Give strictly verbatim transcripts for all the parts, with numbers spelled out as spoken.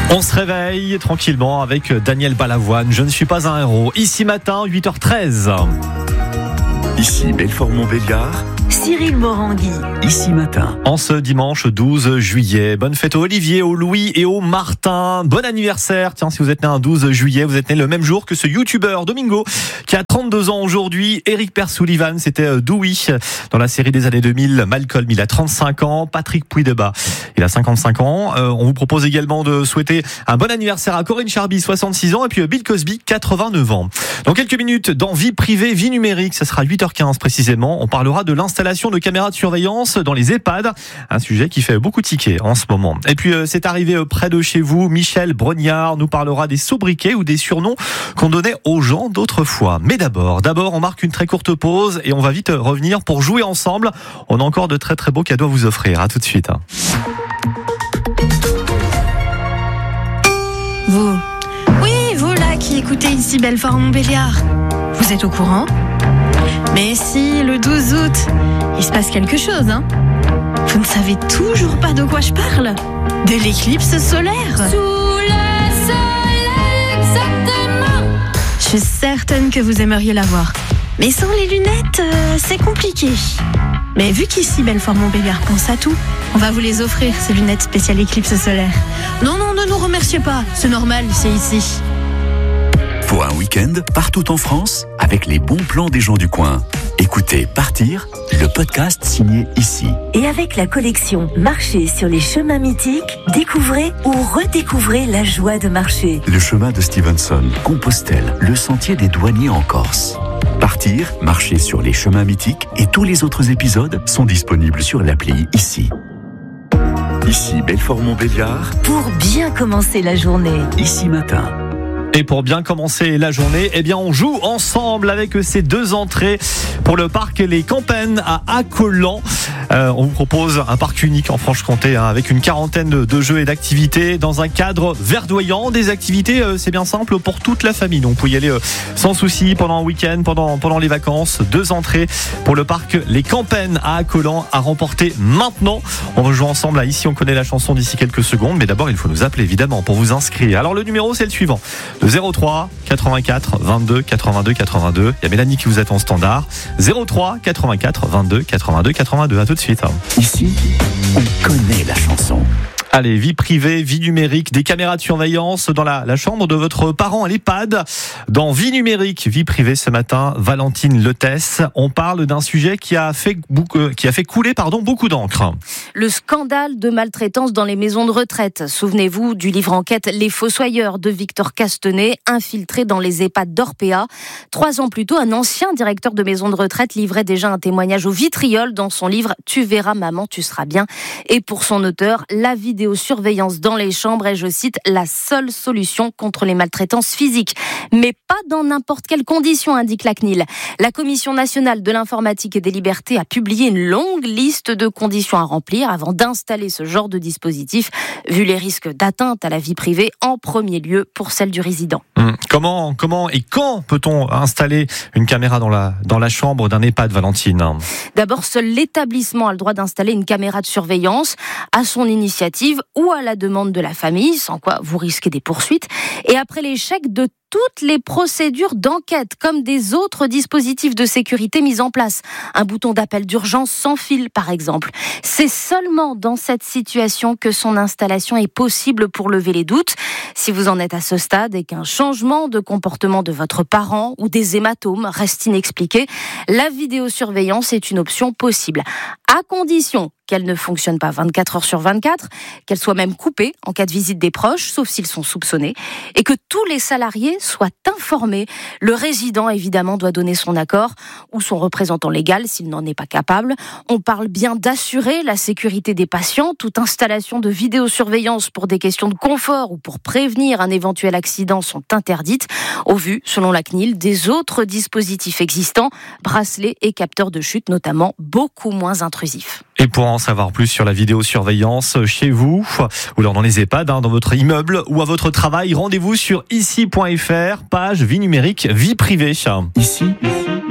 On se réveille tranquillement avec Daniel Balavoine. Je ne suis pas un héros. Ici matin, huit heures treize. Ici Belfort-Montbéliard. Cyril Morangui. Ici matin. En ce dimanche douze juillet, bonne fête au Olivier, au Louis et au Martin. Bon anniversaire. Tiens, si vous êtes né un douze juillet, vous êtes né le même jour que ce youtubeur Domingo qui a trente-deux ans aujourd'hui. Eric Persullivan, c'était Dewey dans la série des années deux mille. Malcolm, il a trente-cinq ans. Patrick Puydeba, il a cinquante-cinq ans. Euh, on vous propose également de souhaiter un bon anniversaire à Corinne Charby, soixante-six ans, et puis Bill Cosby, quatre-vingt-neuf ans. Dans quelques minutes, dans Vie privée, vie numérique, ça sera huit heures quinze précisément. On parlera de l'installation de caméras de surveillance dans les EHPAD, un sujet qui fait beaucoup tiquer en ce moment. Et puis euh, c'est arrivé euh, près de chez vous, Michel Brognard nous parlera des sobriquets ou des surnoms qu'on donnait aux gens d'autrefois. Mais d'abord, d'abord on marque une très courte pause et on va vite revenir pour jouer ensemble. On a encore de très très beaux cadeaux à vous offrir. À tout de suite. Vous, oui, vous là qui écoutez ici Belfort-Montbéliard, vous êtes au courant ? Mais si, le douze août, il se passe quelque chose, hein ? Vous ne savez toujours pas de quoi je parle ? De l'éclipse solaire. Sous le soleil, exactement. Je suis certaine que vous aimeriez la voir. Mais sans les lunettes, euh, c'est compliqué. Mais vu qu'ici Belfort-Montbéliard pense à tout, on va vous les offrir, ces lunettes spéciales éclipse solaire. Non, non, ne nous remerciez pas, c'est normal, c'est ici. Pour un week-end, partout en France, avec les bons plans des gens du coin. Écoutez Partir, le podcast signé Ici. Et avec la collection Marcher sur les chemins mythiques, découvrez ou redécouvrez la joie de marcher. Le chemin de Stevenson, Compostelle, le sentier des douaniers en Corse. Partir, marcher sur les chemins mythiques et tous les autres épisodes sont disponibles sur l'appli Ici. Ici Belfort-Montbéliard. Pour bien commencer la journée. Ici matin. Et pour bien commencer la journée, eh bien on joue ensemble avec ces deux entrées pour le parc Les Campagnes à Accolant. Euh, on vous propose un parc unique en Franche-Comté hein, avec une quarantaine de, de jeux et d'activités dans un cadre verdoyant. Des activités, euh, c'est bien simple, pour toute la famille. Donc vous pouvez y aller euh, sans souci pendant un week-end, pendant, pendant les vacances. Deux entrées pour le parc Les Campagnes à Accolant à remporter maintenant. On va jouer ensemble. Là, ici, on connaît la chanson d'ici quelques secondes. Mais d'abord, il faut nous appeler évidemment pour vous inscrire. Alors le numéro, c'est le suivant. Le zéro trois quatre-vingt-quatre vingt-deux quatre-vingt-deux quatre-vingt-deux. Il y a Mélanie qui vous attend au standard. zéro trois quatre-vingt-quatre vingt-deux quatre-vingt-deux quatre-vingt-deux. À tout de suite. Ici, on connaît la chanson. Allez, vie privée, vie numérique, des caméras de surveillance dans la, la chambre de votre parent à l'EHPAD. Dans vie numérique, vie privée ce matin, Valentine Letesse, on parle d'un sujet qui a fait, beaucoup, qui a fait couler pardon, beaucoup d'encre. Le scandale de maltraitance dans les maisons de retraite. Souvenez-vous du livre enquête Les Fossoyeurs de Victor Castanet, infiltré dans les EHPAD d'Orpea. Trois ans plus tôt, un ancien directeur de maison de retraite livrait déjà un témoignage au vitriol dans son livre Tu verras maman, tu seras bien. Et pour son auteur, la vidéo surveillance dans les chambres est, je cite, la seule solution contre les maltraitances physiques. Mais pas dans n'importe quelles conditions, indique la C N I L. La Commission nationale de l'informatique et des libertés a publié une longue liste de conditions à remplir avant d'installer ce genre de dispositif, vu les risques d'atteinte à la vie privée, en premier lieu pour celle du résident. Hum, comment, comment et quand peut-on installer une caméra dans la, dans la chambre d'un EHPAD, Valentine ? D'abord, seul l'établissement a le droit d'installer une caméra de surveillance à son initiative ou à la demande de la famille, sans quoi vous risquez des poursuites. Et après l'échec de toutes les procédures d'enquête, comme des autres dispositifs de sécurité mis en place. Un bouton d'appel d'urgence sans fil, par exemple. C'est seulement dans cette situation que son installation est possible pour lever les doutes. Si vous en êtes à ce stade et qu'un changement de comportement de votre parent ou des hématomes reste inexpliqué, la vidéosurveillance est une option possible. À condition qu'elle ne fonctionne pas vingt-quatre heures sur vingt-quatre, qu'elle soit même coupée en cas de visite des proches, sauf s'ils sont soupçonnés, et que tous les salariés soient informés. Le résident, évidemment, doit donner son accord, ou son représentant légal s'il n'en est pas capable. On parle bien d'assurer la sécurité des patients. Toute installation de vidéosurveillance pour des questions de confort ou pour prévenir un éventuel accident sont interdites, au vu, selon la C N I L, des autres dispositifs existants, bracelets et capteurs de chute notamment, beaucoup moins intrusifs. Et pour en savoir plus sur la vidéosurveillance chez vous, ou alors dans les EHPAD, hein, dans votre immeuble ou à votre travail, rendez-vous sur ici point f r, page vie numérique, vie privée. Ici,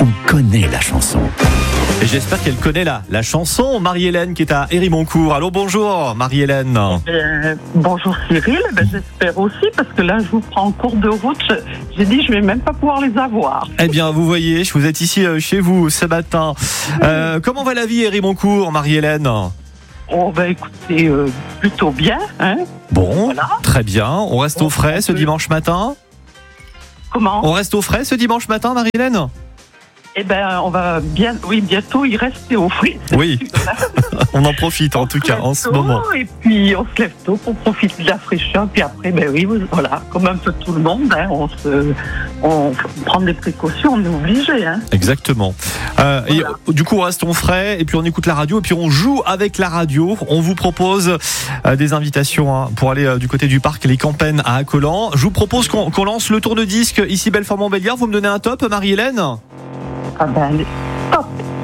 ou connaît la chanson. Et j'espère qu'elle connaît la, la chanson. Marie-Hélène qui est à Hérimoncourt. Allô, bonjour Marie-Hélène. Euh, bonjour Cyril, ben, j'espère aussi parce que là je vous prends en cours de route, j'ai dit je vais même pas pouvoir les avoir. Eh bien vous voyez, vous êtes ici chez vous ce matin. Euh, comment va la vie à Hérimoncourt, Marie-Hélène? On va écouter euh, plutôt bien. Hein. Bon, Voilà. Très bien. On reste au frais ce dimanche matin. Comment? On reste au frais ce dimanche matin, Marie-Hélène? Eh ben, on va bien, oui, bientôt y rester au frais. Oui, on en profite en tout cas en ce moment. Et puis on se lève tôt pour profiter de la fraîcheur. Puis après, ben oui, voilà, comme un peu tout le monde, hein, on se, on prend des précautions, on est obligé. Hein. Exactement. Euh, Voilà. et, du coup, on reste au frais et puis on écoute la radio et puis on joue avec la radio. On vous propose euh, des invitations hein, pour aller euh, du côté du parc Les Campagnes à Accolan. Je vous propose qu'on, qu'on lance le tour de disque ici Belfort-Montbéliard. Vous me donnez un top, Marie-Hélène? Ah ben,